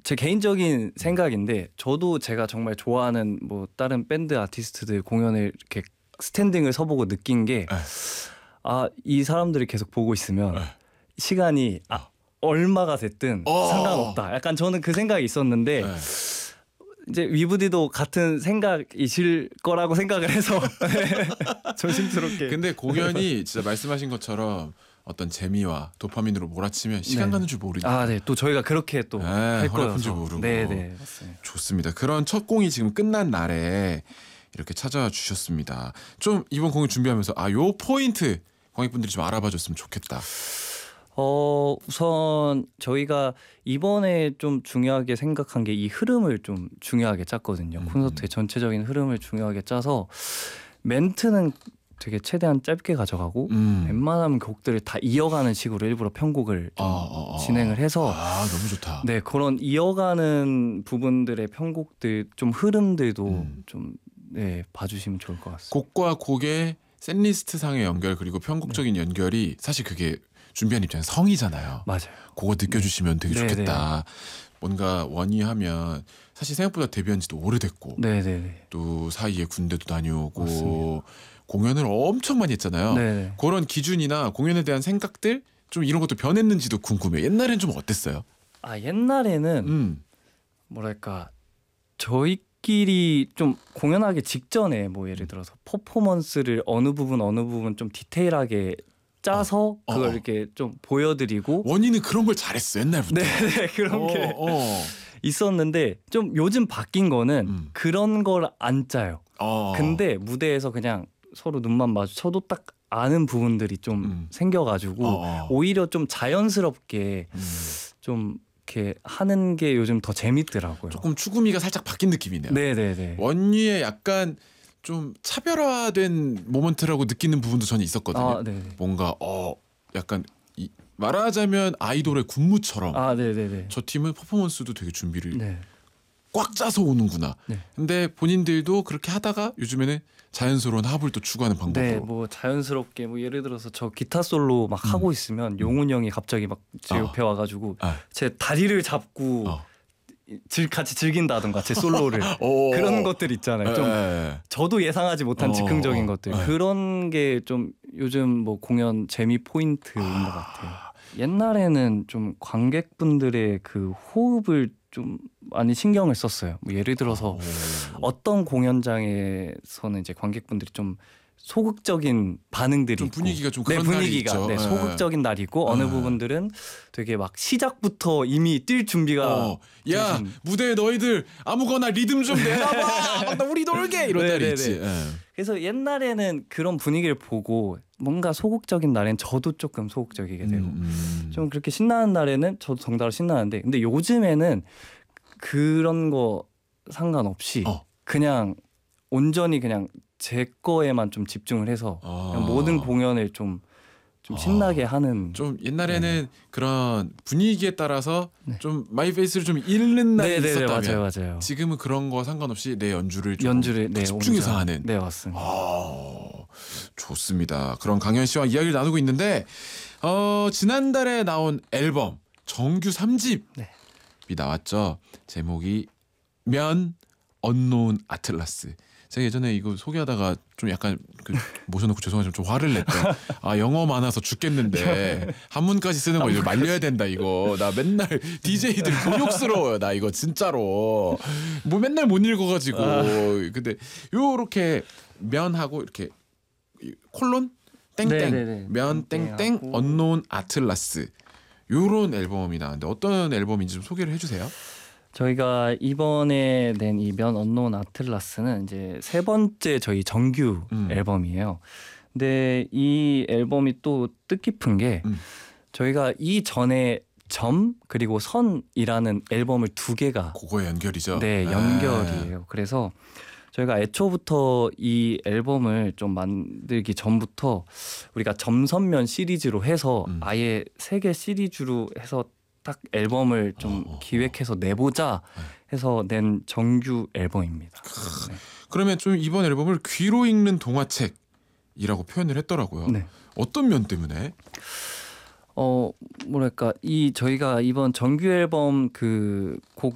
제 개인적인 생각인데 저도 제가 정말 좋아하는 뭐 다른 밴드 아티스트들 공연을 이렇게 스탠딩을 서보고 느낀 게 이 사람들을 계속 보고 있으면 시간이 얼마가 됐든 상관없다. 약간 저는 그 생각이 있었는데 이제 위브디도 같은 생각이실 거라고 생각을 해서 조심스럽게. 근데 공연이 진짜 말씀하신 것처럼 어떤 재미와 도파민으로 몰아치면 시간 가는 줄 모르니까. 네. 또 저희가 그렇게 또 할 거여서. 모르고. 네, 맞습니다. 좋습니다. 그런 첫 공이 지금 끝난 날에 이렇게 찾아와 주셨습니다. 좀 이번 공연 준비하면서 요 포인트 관객분들이 좀 알아봐 줬으면 좋겠다. 우선 저희가 이번에 좀 중요하게 생각한 게 이 흐름을 좀 중요하게 짰거든요. 콘서트의 전체적인 흐름을 중요하게 짜서 멘트는 되게 최대한 짧게 가져가고 웬만하면 곡들을 다 이어가는 식으로 일부러 편곡을 좀 진행을 해서 너무 좋다. 네, 그런 이어가는 부분들의 편곡들 좀 흐름들도 좀 봐주시면 좋을 것 같습니다. 곡과 곡의 셋리스트상의 연결 그리고 편곡적인 연결이 사실 그게 준비한 입장에서 성이잖아요. 맞아요. 그거 느껴주시면 되게 좋겠다. 뭔가 원희 하면 사실 생각보다 데뷔한 지도 오래됐고 또 사이에 군대도 다녀오고 맞습니다. 공연을 엄청 많이 했잖아요. 그런 기준이나 공연에 대한 생각들 좀 이런 것도 변했는지도 궁금해요. 옛날엔 좀 어땠어요? 옛날에는 뭐랄까 저희끼리 좀 공연하기 직전에 뭐 예를 들어서 퍼포먼스를 어느 부분 좀 디테일하게 짜서 그걸 이렇게 좀 보여드리고 원희는 그런 걸 잘했어 옛날부터. 그런 게 있었는데 좀 요즘 바뀐 거는 그런 걸 안 짜요. 근데 무대에서 그냥 서로 눈만 마주쳐도 딱 아는 부분들이 좀 생겨가지고 오히려 좀 자연스럽게 좀 이렇게 하는 게 요즘 더 재밌더라고요. 조금 추구미가 살짝 바뀐 느낌이네요. 네네네. 원희의 약간 좀 차별화된 모먼트라고 느끼는 부분도 저는 있었거든요. 뭔가 약간 말하자면 아이돌의 군무처럼 저 팀은 퍼포먼스도 되게 준비를 꽉 짜서 오는구나. 근데 본인들도 그렇게 하다가 요즘에는 자연스러운 합을 또 추구하는 방법으로. 뭐 자연스럽게 뭐 예를 들어서 저 기타 솔로 막 하고 있으면 용훈 형이 갑자기 막 제 옆에 와가지고 제 다리를 잡고 같이 즐긴다던가 제 솔로를 그런 것들 있잖아요. 좀 저도 예상하지 못한 즉흥적인 것들 그런 게 좀 요즘 뭐 공연 재미 포인트인 것 같아요. 옛날에는 좀 관객분들의 그 호흡을 좀 많이 신경을 썼어요. 뭐 예를 들어서 어떤 공연장에서는 이제 관객분들이 좀 소극적인 반응들이 좀 있고 분위기가 좀 그런 날이 있죠. 소극적인 날이 있고 어느 부분들은 되게 막 시작부터 이미 뛸 준비가 야 무대에 너희들 아무거나 리듬 좀 내놔봐 막 나 우리 놀게 이런 날이 있지. 그래서 옛날에는 그런 분위기를 보고 뭔가 소극적인 날엔 저도 조금 소극적이게 되고 좀 그렇게 신나는 날에는 저도 덩달아 신나는데 근데 요즘에는 그런 거 상관없이 그냥 온전히 그냥 제 거에만 좀 집중을 해서 그냥 모든 공연을 좀 신나게 하는. 좀 옛날에는 그런 분위기에 따라서 좀 마이 페이스를 좀 잃는 날이 있었다면 맞아요. 지금은 그런 거 상관없이 내 연주를 집중해서 하는. 네, 맞습니다. 좋습니다. 그런 강현 씨와 이야기를 나누고 있는데 지난달에 나온 앨범 정규 3집이 나왔죠. 제목이 면 언노운 아틀라스. 제가 예전에 이거 소개하다가 좀 약간 모셔놓고 죄송하지만 좀 화를 냈던. 영어 많아서 죽겠는데 한문까지 쓰는 거 이거 말려야 된다 이거. 나 맨날 DJ들 곤욕스러워요. 나 이거 진짜로 뭐 맨날 못 읽어가지고. 근데 요렇게 면하고 이렇게 콜론 땡땡 면 땡땡 언노운 아틀라스 요런 앨범이 나왔는데 어떤 앨범인지 좀 소개를 해주세요. 저희가 이번에 낸 이 면 언노운 아틀라스는 이제 세 번째 저희 정규 앨범이에요. 근데 이 앨범이 또 뜻깊은 게 저희가 이 전에 점 그리고 선이라는 앨범을 두 개가 그거의 연결이죠. 네, 연결이에요. 그래서 저희가 애초부터 이 앨범을 좀 만들기 전부터 우리가 점선면 시리즈로 해서 아예 세 개 시리즈로 해서 딱 앨범을 좀 기획해서 내보자 해서 낸 정규 앨범입니다. 그러면 좀 이번 앨범을 귀로 읽는 동화책이라고 표현을 했더라고요. 어떤 면 때문에? 뭐랄까 저희가 이번 정규 앨범 그 곡